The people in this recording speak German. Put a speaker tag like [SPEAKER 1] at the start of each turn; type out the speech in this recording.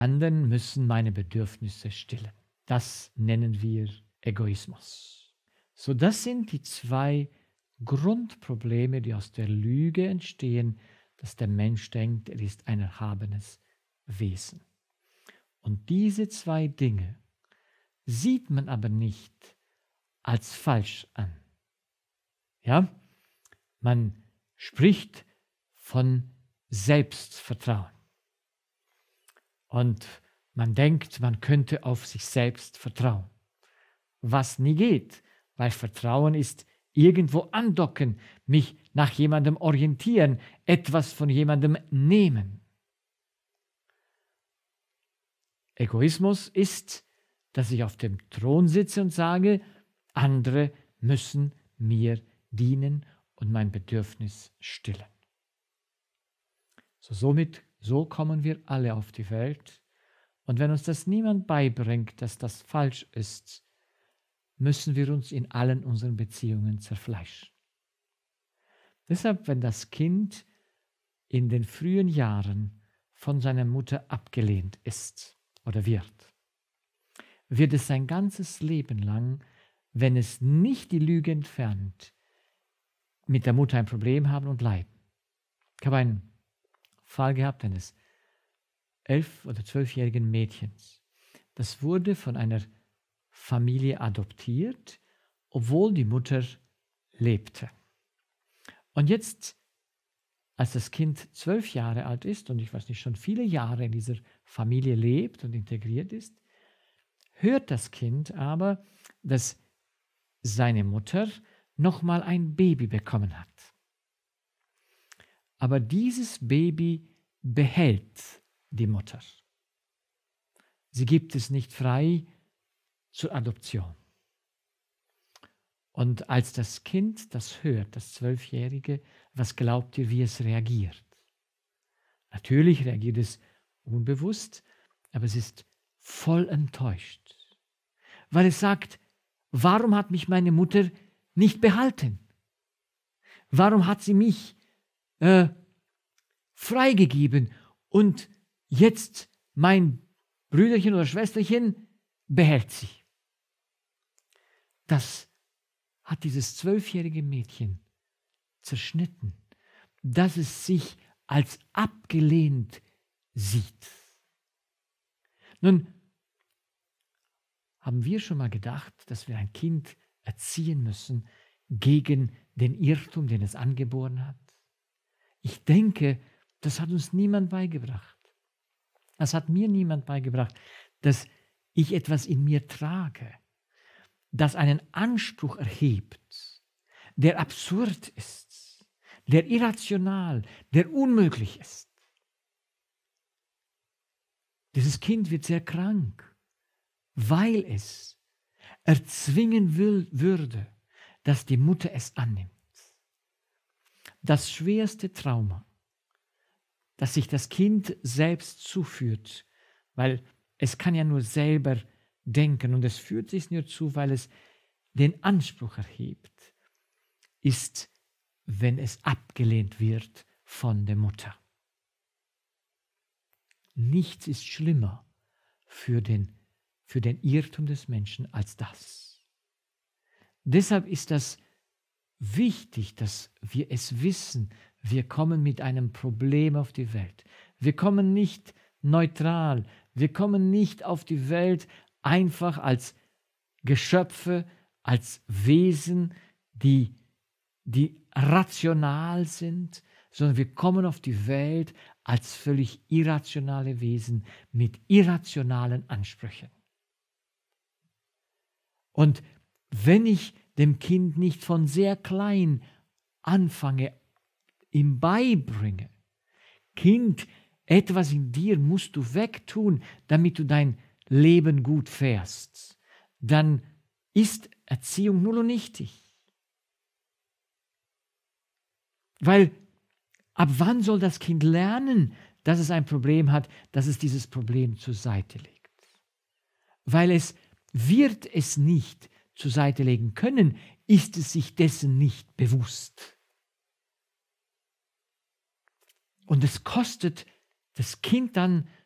[SPEAKER 1] anderen müssen meine Bedürfnisse stillen. Das nennen wir Egoismus. So, das sind die zwei Grundprobleme, die aus der Lüge entstehen, dass der Mensch denkt, er ist ein erhabenes Wesen. Und diese zwei Dinge sieht man aber nicht als falsch an. Ja? Man spricht von Selbstvertrauen. Und man denkt, man könnte auf sich selbst vertrauen. Was nie geht, weil Vertrauen ist irgendwo andocken, mich nach jemandem orientieren, etwas von jemandem nehmen. Egoismus ist, dass ich auf dem Thron sitze und sage, andere müssen mir dienen und mein Bedürfnis stillen. So kommen wir alle auf die Welt. Und wenn uns das niemand beibringt, dass das falsch ist, müssen wir uns in allen unseren Beziehungen zerfleischen. Deshalb, wenn das Kind in den frühen Jahren von seiner Mutter abgelehnt ist oder wird es sein ganzes Leben lang, wenn es nicht die Lüge entfernt, mit der Mutter ein Problem haben und leiden. Ich habe einen Fall gehabt eines 11- oder 12-jährigen Mädchens. Das wurde von einer Familie adoptiert, obwohl die Mutter lebte. Und jetzt, als das Kind 12 Jahre alt ist und ich weiß nicht, schon viele Jahre in dieser Familie lebt und integriert ist, hört das Kind aber, dass seine Mutter nochmal ein Baby bekommen hat. Aber dieses Baby behält die Mutter. Sie gibt es nicht frei zur Adoption. Und als das Kind das hört, das 12-Jährige, was glaubt ihr, wie es reagiert? Natürlich reagiert es unbewusst, aber es ist voll enttäuscht, weil es sagt, warum hat mich meine Mutter nicht behalten? Warum hat sie mich freigegeben und jetzt mein Brüderchen oder Schwesterchen behält sie? Das hat dieses 12-jährige Mädchen zerschnitten, dass es sich als abgelehnt sieht. Nun, haben wir schon mal gedacht, dass wir ein Kind erziehen müssen gegen den Irrtum, den es angeboren hat? Ich denke, das hat uns niemand beigebracht. Das hat mir niemand beigebracht, dass ich etwas in mir trage, das einen Anspruch erhebt, der absurd ist, der irrational, der unmöglich ist. Dieses Kind wird sehr krank, weil es erzwingen würde, dass die Mutter es annimmt. Das schwerste Trauma, das sich das Kind selbst zuführt, weil es kann ja nur selber denken und es führt sich nur zu, weil es den Anspruch erhebt, ist, wenn es abgelehnt wird von der Mutter. Nichts ist schlimmer für den Irrtum des Menschen als das. Deshalb ist das wichtig, dass wir es wissen. Wir kommen mit einem Problem auf die Welt. Wir kommen nicht neutral. Wir kommen nicht auf die Welt einfach als Geschöpfe, als Wesen, die rational sind, sondern wir kommen auf die Welt als völlig irrationale Wesen mit irrationalen Ansprüchen. Und wenn ich dem Kind nicht von sehr klein anfange, ihm beibringe, Kind, etwas in dir musst du wegtun, damit du dein Leben gut fährst, dann ist Erziehung null und nichtig. Weil ab wann soll das Kind lernen, dass es ein Problem hat, dass es dieses Problem zur Seite legt? Weil es wird es nicht zur Seite legen können, ist es sich dessen nicht bewusst. Und es kostet das Kind dann